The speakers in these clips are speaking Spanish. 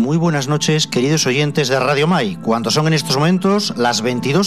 muy buenas noches, queridos oyentes de Radio Mai, cuando son en estos momentos las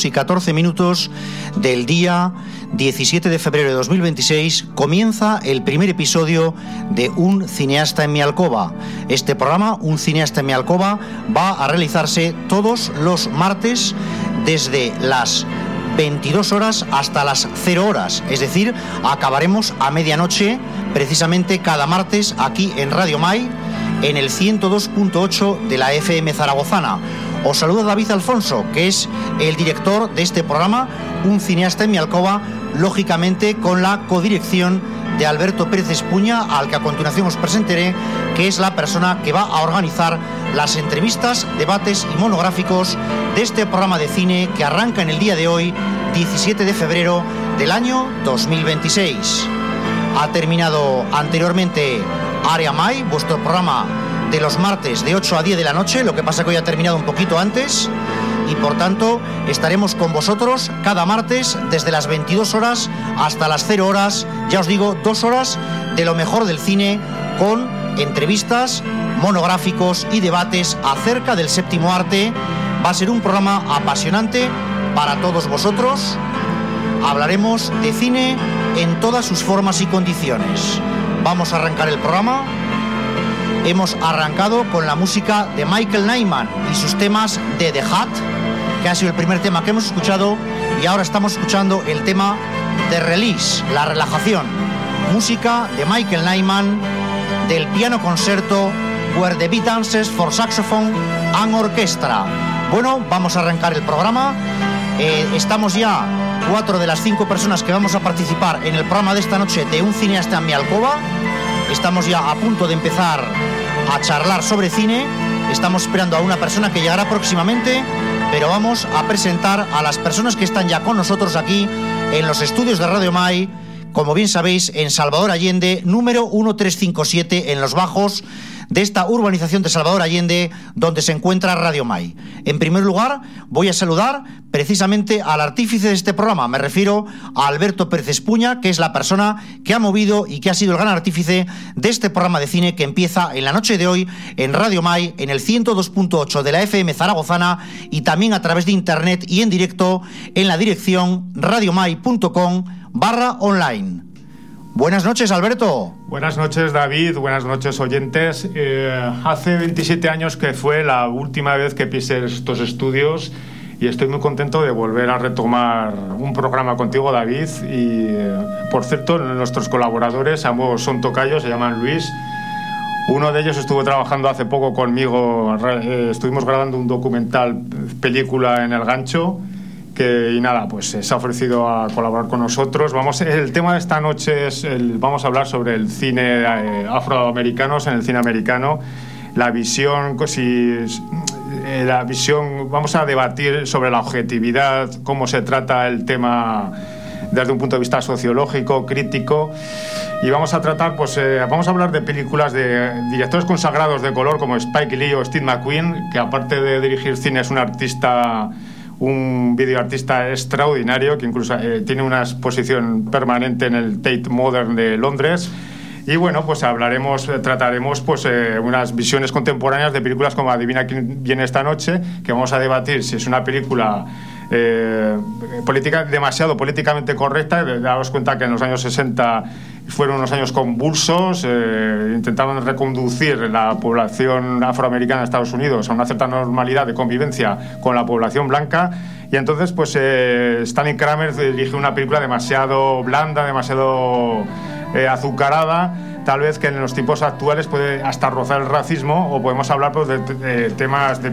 22:14 del día 17 de febrero de 2026, comienza el primer episodio de Un cineasta en mi alcoba. Este programa, Un cineasta en mi alcoba, va a realizarse todos los martes desde las 22 horas hasta las 0 horas, es decir, acabaremos a medianoche, precisamente cada martes aquí en Radio Mai, en el 102.8 de la FM zaragozana. Os saluda David Alfonso, que es el director de este programa, Un cineasta en mi alcoba, lógicamente con la codirección de Alberto Pérez Espuña, al que a continuación os presentaré, que es la persona que va a organizar las entrevistas, debates y monográficos de este programa de cine que arranca en el día de hoy, 17 de febrero del año 2026. Ha terminado anteriormente Área Mai, vuestro programa de los martes de 8 a 10 de la noche, lo que pasa que hoy ha terminado un poquito antes y por tanto estaremos con vosotros cada martes desde las 22 horas hasta las 0 horas, ya os digo, 2 horas de lo mejor del cine con entrevistas, monográficos y debates acerca del séptimo arte. Va a ser un programa apasionante para todos vosotros. Hablaremos de cine en todas sus formas y condiciones. Vamos a arrancar el programa. Hemos arrancado con la música de Michael Nyman y sus temas de The Hat, que ha sido el primer tema que hemos escuchado, y ahora estamos escuchando el tema de Release, la relajación. Música de Michael Nyman del piano concerto Where the Beat Dances for Saxophone and Orchestra. Bueno, vamos a arrancar el programa. Estamos ya 4 de las 5 personas que vamos a participar en el programa de esta noche de Un cineasta en mi alcoba. Estamos ya a punto de empezar a charlar sobre cine. Estamos esperando a una persona que llegará próximamente, pero vamos a presentar a las personas que están ya con nosotros aquí en los estudios de Radio Mai, como bien sabéis, en Salvador Allende, número 1357, en Los Bajos de esta urbanización de Salvador Allende, donde se encuentra Radio Mai. En primer lugar, voy a saludar precisamente al artífice de este programa. Me refiero a Alberto Pérez Espuña, que es la persona que ha movido y que ha sido el gran artífice de este programa de cine que empieza en la noche de hoy en Radio Mai, en el 102.8 de la FM zaragozana y también a través de internet y en directo en la dirección radiomai.com/online. Buenas noches, Alberto. Buenas noches, David. Buenas noches, oyentes. Hace 27 años que fue la última vez que pisé estos estudios y estoy muy contento de volver a retomar un programa contigo, David. Y, por cierto, nuestros colaboradores, ambos son tocayos, se llaman Luis. Uno de ellos estuvo trabajando hace poco conmigo. Estuvimos grabando un documental, película en El Gancho. Y nada, pues se ha ofrecido a colaborar con nosotros. El tema de esta noche vamos a hablar sobre el cine afroamericanos en el cine americano, la visión, vamos a debatir sobre la objetividad, cómo se trata el tema desde un punto de vista sociológico, crítico, y vamos a tratar, vamos a hablar de películas de directores consagrados de color como Spike Lee o Steve McQueen, que aparte de dirigir cine es un videoartista extraordinario que incluso tiene una exposición permanente en el Tate Modern de Londres. Y bueno, pues trataremos unas visiones contemporáneas de películas como Adivina quién viene esta noche, que vamos a debatir si es una película demasiado políticamente correcta. Daos cuenta que en los años 60 fueron unos años convulsos, intentaron reconducir la población afroamericana de Estados Unidos a una cierta normalidad de convivencia con la población blanca, y entonces Stanley Kramer dirigió una película demasiado blanda, demasiado azucarada, tal vez que en los tiempos actuales puede hasta rozar el racismo, o podemos hablar de temas de